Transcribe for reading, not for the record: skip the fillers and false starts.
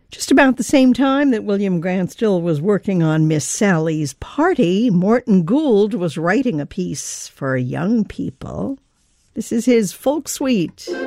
Just about the same time that William Grant Still was working on Miss Sally's Party, Morton Gould was writing a piece for young people. This is his folk suite.